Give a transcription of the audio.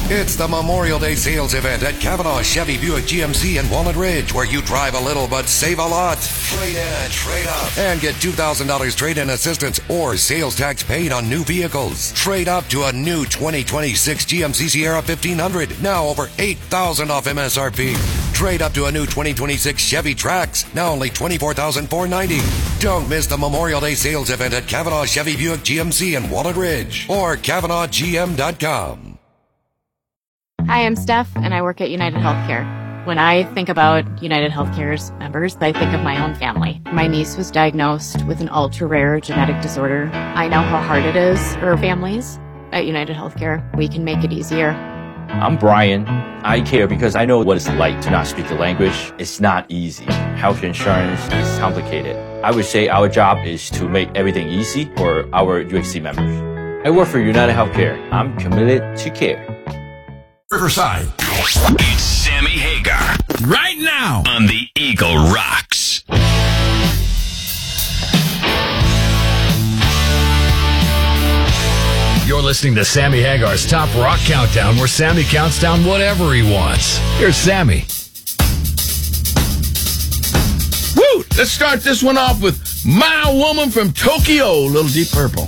It's the Memorial Day sales event at Kavanaugh Chevy Buick GMC in Walnut Ridge, where you drive a little but save a lot. Trade in and trade up. And get $2,000 trade-in assistance or sales tax paid on new vehicles. Trade up to a new 2026 GMC Sierra 1500, now over $8,000 off MSRP. Trade up to a new 2026 Chevy Trax, now only $24,490. Don't miss the Memorial Day sales event at Kavanaugh Chevy Buick GMC in Walnut Ridge or KavanaughGM.com. Hi, I'm Steph, and I work at United Healthcare. When I think about United Healthcare's members, I think of my own family. My niece was diagnosed with an ultra-rare genetic disorder. I know how hard it is for families. At United Healthcare, we can make it easier. I'm Brian. I care because I know what it's like to not speak the language. It's not easy. Health insurance is complicated. I would say our job is to make everything easy for our UHC members. I work for United Healthcare. I'm committed to care. Riverside. It's Sammy Hagar. Right now on the Eagle Rocks. You're listening to Sammy Hagar's Top Rock Countdown, where Sammy counts down whatever he wants. Here's Sammy. Woo! Let's start this one off with My Woman from Tokyo, Little Deep Purple.